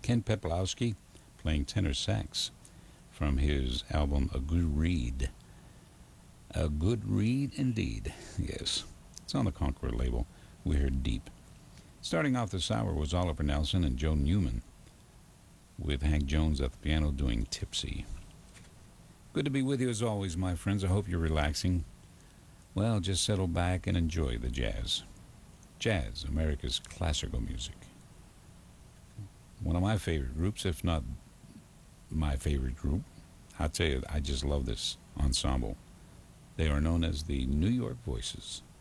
Ken Peplowski playing tenor sax from his album A Good Read. A Good Read indeed, yes. It's on the Concord label. We heard Deep. Starting off this hour was Oliver Nelson and Joe Newman, with Hank Jones at the piano doing Tipsy. Good to be with you as always, my friends. I hope you're relaxing. Well, just settle back and enjoy the jazz. Jazz, America's classical music. One of my favorite groups, if not my favorite group. I'll tell you, I just love this ensemble. They are known as the New York Voices.